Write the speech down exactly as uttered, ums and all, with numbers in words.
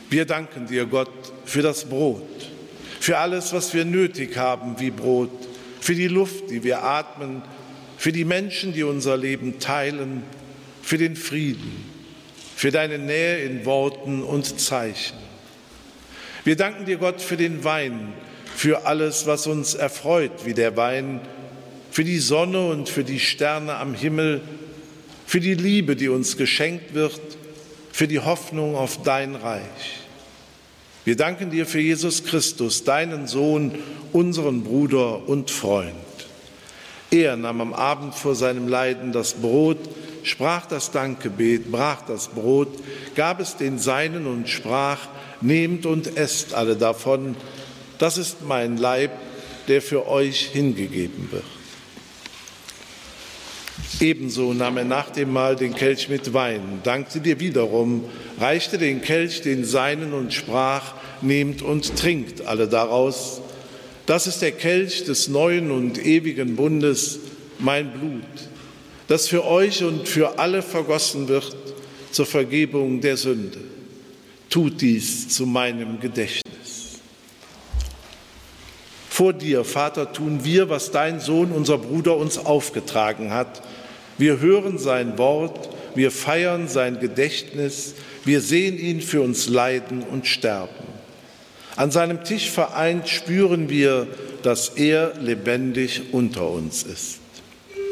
Wir danken dir, Gott, für das Brot, für alles, was wir nötig haben wie Brot, für die Luft, die wir atmen, für die Menschen, die unser Leben teilen, für den Frieden, für deine Nähe in Worten und Zeichen. Wir danken dir, Gott, für den Wein, für alles, was uns erfreut wie der Wein, für die Sonne und für die Sterne am Himmel, für die Liebe, die uns geschenkt wird, für die Hoffnung auf dein Reich. Wir danken dir für Jesus Christus, deinen Sohn, unseren Bruder und Freund. Er nahm am Abend vor seinem Leiden das Brot, sprach das Dankgebet, brach das Brot, gab es den Seinen und sprach: Nehmt und esst alle davon, das ist mein Leib, der für euch hingegeben wird. Ebenso nahm er nach dem Mahl den Kelch mit Wein, dankte dir wiederum, reichte den Kelch den Seinen und sprach: Nehmt und trinkt alle daraus. Das ist der Kelch des neuen und ewigen Bundes, mein Blut, das für euch und für alle vergossen wird zur Vergebung der Sünde. Tut dies zu meinem Gedächtnis. Vor dir, Vater, tun wir, was dein Sohn, unser Bruder, uns aufgetragen hat. Wir hören sein Wort, wir feiern sein Gedächtnis, wir sehen ihn für uns leiden und sterben. An seinem Tisch vereint spüren wir, dass er lebendig unter uns ist.